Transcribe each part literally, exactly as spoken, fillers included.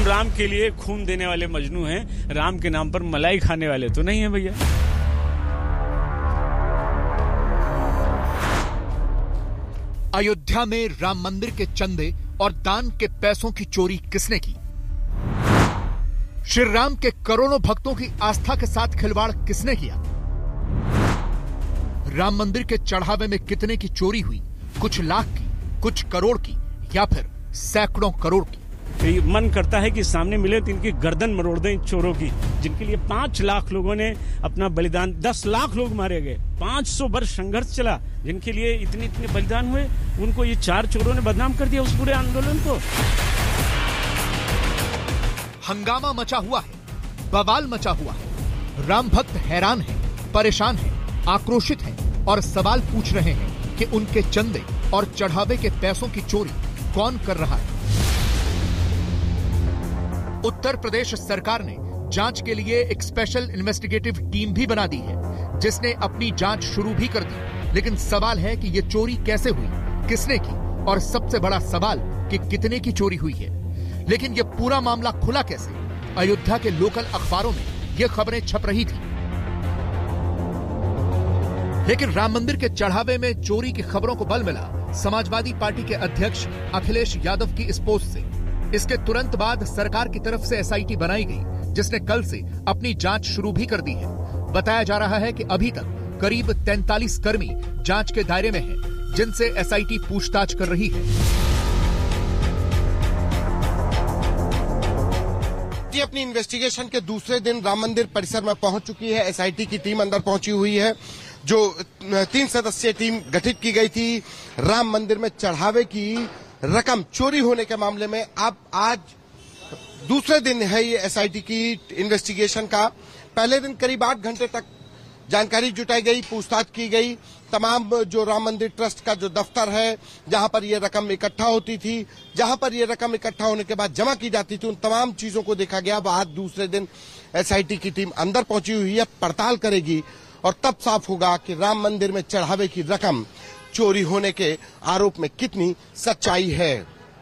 राम के लिए खून देने वाले मजनू हैं, राम के नाम पर मलाई खाने वाले तो नहीं है भैया। अयोध्या में राम मंदिर के चंदे और दान के पैसों की चोरी किसने की? श्री राम के करोड़ों भक्तों की आस्था के साथ खिलवाड़ किसने किया? राम मंदिर के चढ़ावे में कितने की चोरी हुई? कुछ लाख की, कुछ करोड़ की, या फिर सैकड़ों करोड़ की? मन करता है कि सामने मिले तो इनकी गर्दन मरोड़ दें चोरों की, जिनके लिए पांच लाख लोगों ने अपना बलिदान, दस लाख लोग मारे गए, पांच सौ वर्ष संघर्ष चला, जिनके लिए इतने इतने बलिदान हुए, उनको ये चार चोरों ने बदनाम कर दिया उस पूरे आंदोलन को। हंगामा मचा हुआ है, बवाल मचा हुआ है। राम भक्त हैरान हैं, परेशान हैं, आक्रोशित हैं और सवाल पूछ रहे हैं कि उनके चंदे और चढ़ावे के पैसों की चोरी कौन कर रहा है। उत्तर प्रदेश सरकार ने जांच के लिए एक स्पेशल इन्वेस्टिगेटिव टीम भी बना दी है, जिसने अपनी जांच शुरू भी कर दी। लेकिन सवाल है कि यह चोरी कैसे हुई, किसने की, और सबसे बड़ा सवाल कि कितने की चोरी हुई है। लेकिन यह पूरा मामला खुला कैसे? अयोध्या के लोकल अखबारों में यह खबरें छप रही थी, लेकिन राम मंदिर के चढ़ावे में चोरी की खबरों को बल मिला समाजवादी पार्टी के अध्यक्ष अखिलेश यादव की इस पोस्ट से। इसके तुरंत बाद सरकार की तरफ से एसआईटी बनाई गई, जिसने कल से अपनी जांच शुरू भी कर दी है। बताया जा रहा है कि अभी तक करीब तैंतालीस कर्मी जांच के दायरे में हैं, जिनसे एसआईटी पूछताछ कर रही है। अपनी इन्वेस्टिगेशन के दूसरे दिन राम मंदिर परिसर में पहुंच चुकी है। एसआईटी की टीम अंदर पहुंची हुई है, जो तीन सदस्यीय टीम गठित की गई थी राम मंदिर में चढ़ावे की रकम चोरी होने के मामले में। अब आज दूसरे दिन है ये एसआईटी की इन्वेस्टिगेशन का। पहले दिन करीब आठ घंटे तक जानकारी जुटाई गई, पूछताछ की गई। तमाम जो राम मंदिर ट्रस्ट का जो दफ्तर है, जहां पर ये रकम इकट्ठा होती थी, जहां पर ये रकम इकट्ठा होने के बाद जमा की जाती थी, उन तमाम चीजों को देखा गया। आज दूसरे दिन एसआईटी की टीम अंदर पहुंची हुई है, पड़ताल करेगी और तब साफ होगा कि राम मंदिर में चढ़ावे की रकम चोरी होने के आरोप में कितनी सच्चाई है।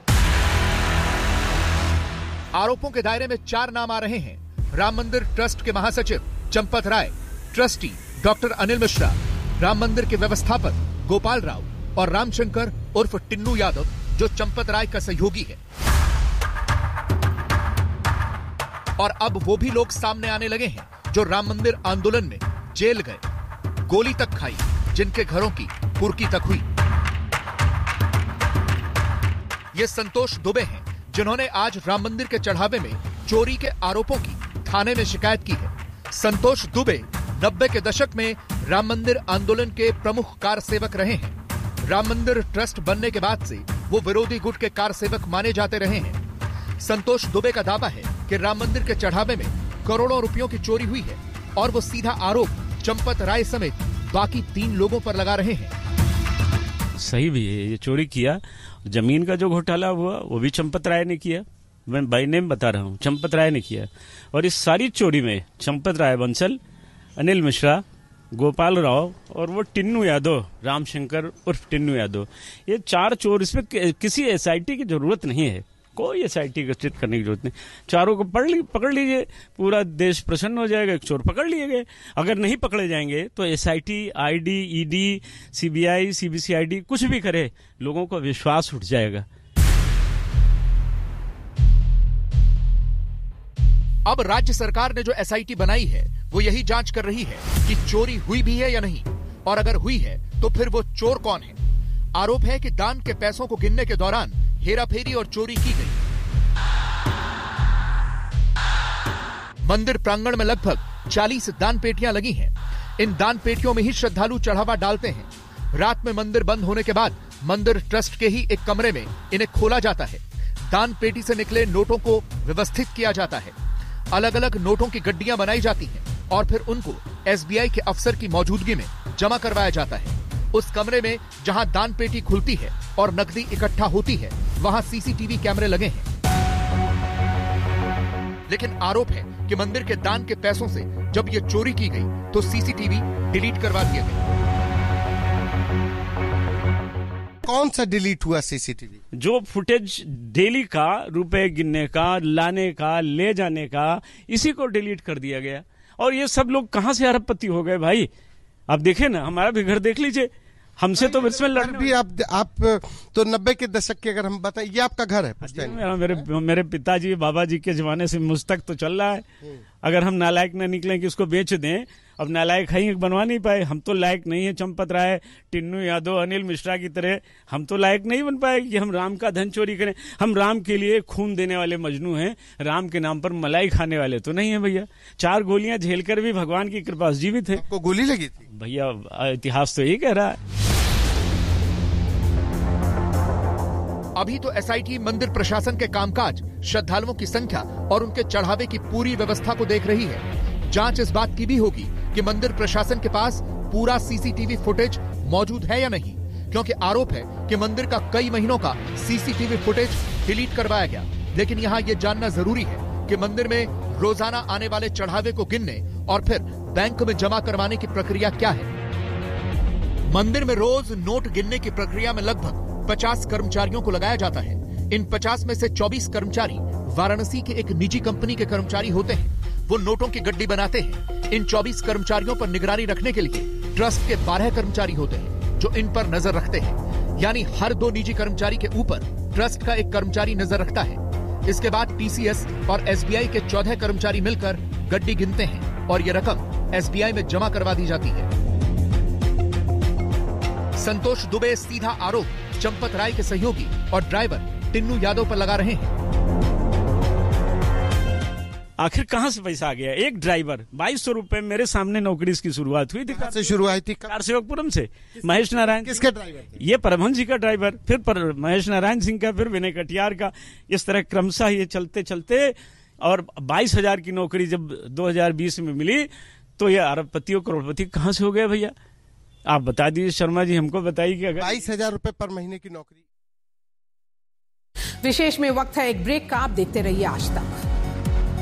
आरोपों के दायरे में चार नाम आ रहे हैं। राम मंदिर ट्रस्ट के महासचिव चंपत राय, ट्रस्टी डॉक्टर अनिल मिश्रा, राम मंदिर के व्यवस्थापक गोपाल राव और रामशंकर उर्फ टिन्नू यादव, जो चंपत राय का सहयोगी है। और अब वो भी लोग सामने आने लगे हैं जो राम मंदिर आंदोलन में जेल गए, गोली तक खाई, जिनके घरों की कुर्की तक हुई। ये संतोष दुबे हैं, जिन्होंने आज राम मंदिर के चढ़ावे में चोरी के आरोपों की थाने में शिकायत की है। संतोष दुबे नब्बे के दशक में राम मंदिर आंदोलन के प्रमुख कार सेवक रहे हैं। राम मंदिर ट्रस्ट बनने के बाद से वो विरोधी गुट के कार सेवक माने जाते रहे हैं। संतोष दुबे का दावा है कि राम मंदिर के चढ़ावे में करोड़ों रुपयों की चोरी हुई है और वो सीधा आरोप चंपत राय समेत बाकी तीन लोगों पर लगा रहे हैं। सही भी है, ये चोरी किया। जमीन का जो घोटाला हुआ वो भी चंपत राय ने किया, मैं बाई नेम बता रहा हूँ, चंपत राय ने किया। और इस सारी चोरी में चंपत राय बंसल, अनिल मिश्रा, गोपाल राव और वो टिन्नू यादव, रामशंकर उर्फ टिन्नू यादव, ये चार चोर। इसमें किसी एसआईटी की जरूरत नहीं है, कोई एसआईटी गठित करने की जरूरत नहीं। चारों को पढ़ ली पकड़ लीजिए, पूरा देश प्रसन्न हो जाएगा। एक चोर पकड़ लिए गए। अगर नहीं पकड़े जाएंगे तो SIT, ID, ED, CBI, CBCID कुछ भी करे, लोगों का विश्वास उठ जाएगा। अब राज्य सरकार ने जो एसआईटी बनाई है वो यही जांच कर रही है कि चोरी हुई भी है या नहीं, और अगर हुई है तो फिर वो चोर कौन है। आरोप है कि दान के पैसों को गिनने के दौरान हेराफेरी और चोरी की गई। मंदिर प्रांगण में लगभग चालीस दान पेटियां लगी हैं। इन दान पेटियों में ही श्रद्धालु चढ़ावा डालते हैं। रात में मंदिर बंद होने के बाद मंदिर ट्रस्ट के ही एक कमरे में इन्हें खोला जाता है। दान पेटी से निकले नोटों को व्यवस्थित किया जाता है। अलग अलग नोटों की गड्डियां बनाई जाती हैं और फिर उनको एसबीआई के अफसर की मौजूदगी में जमा करवाया जाता है। उस कमरे में जहां दान पेटी खुलती है और नकदी इकट्ठा होती है, वहां सीसीटीवी कैमरे लगे हैं। लेकिन आरोप है कि मंदिर के दान के पैसों से जब ये चोरी की गई तो सीसीटीवी डिलीट करवा दिए गए। कौन सा डिलीट हुआ सीसीटीवी? जो फुटेज डेली का रुपए गिनने का, लाने का, ले जाने का, इसी को डिलीट कर दिया गया। और ये सब लोग कहां से अरबपति हो गए भाई? आप देखें ना, हमारा भी घर देख लीजिए, हमसे तो इसमें लड़ने भी आप आप तो नब्बे के दशक के अगर हम बताएं, ये आपका घर है? मेरे मेरे पिताजी बाबा जी के जमाने से मुझ तक तो चल रहा है। अगर हम नालायक न निकलें कि उसको बेच दें, अब नालायक है ही बनवा नहीं पाए, हम तो लायक नहीं है चंपत राय, टिन्नू यादव, अनिल मिश्रा की तरह हम तो लायक नहीं बन पाए कि हम राम का धन चोरी करें। हम राम के लिए खून देने वाले मजनू हैं, राम के नाम पर मलाई खाने वाले तो नहीं है भैया। चार गोलियां झेलकर भी भगवान की कृपा से जीवित है। आपको गोली लगी थी? भैया इतिहास तो यही कह रहा है। अभी तो एसआईटी मंदिर प्रशासन के कामकाज, श्रद्धालुओं की संख्या और उनके चढ़ावे की पूरी व्यवस्था को देख रही है। जांच इस बात की भी होगी कि मंदिर प्रशासन के पास पूरा सीसीटीवी फुटेज मौजूद है या नहीं, क्योंकि आरोप है कि मंदिर का कई महीनों का सीसीटीवी फुटेज डिलीट करवाया गया। लेकिन यहाँ ये जानना जरूरी है कि मंदिर में रोजाना आने वाले चढ़ावे को गिनने और फिर बैंक में जमा करवाने की प्रक्रिया क्या है। मंदिर में रोज नोट गिनने की प्रक्रिया में लगभग पचास कर्मचारियों को लगाया जाता है। इन पचास में से चौबीस कर्मचारी वाराणसी के एक निजी कंपनी के कर्मचारी होते हैं। वो नोटों की गड्डी बनाते हैं। इन चौबीस कर्मचारियों पर निगरानी रखने के लिए ट्रस्ट के बारह कर्मचारी होते हैं जो इन पर नजर रखते हैं। यानी हर दो निजी कर्मचारी के ऊपर ट्रस्ट का एक कर्मचारी नजर रखता है। इसके बाद टीसीएस और एसबीआई के चौदह कर्मचारी मिलकर गड्डी गिनते हैं और ये रकम एसबीआई में जमा करवा दी जाती है। संतोष दुबे सीधा आरोप चंपत राय के सहयोगी और ड्राइवर टिन्नू यादव पर लगा रहे हैं। आखिर कहां से पैसा आ गया? एक ड्राइवर बाईस सौ रुपए, मेरे सामने नौकरी की शुरुआत हुई थी। कहां से शुरुआत थी? कार सेवकपुरम से। महेश नारायण। किसके ड्राइवर थे? ये परमहंस जी का ड्राइवर, फिर पर महेश नारायण सिंह का, फिर विनय कटियार का। इस तरह क्रमशः ये चलते चलते और बाईस हजार की नौकरी जब दो हजार बीस में मिली तो ये अरबपतियों करोड़पति कहां से हो गए भैया? आप बता दीजिए शर्मा जी, हमको बताइए कि अगर बाईस हजार रुपए पर महीने की नौकरी। विशेष में वक्त है एक ब्रेक का, आप देखते रहिए आज तक।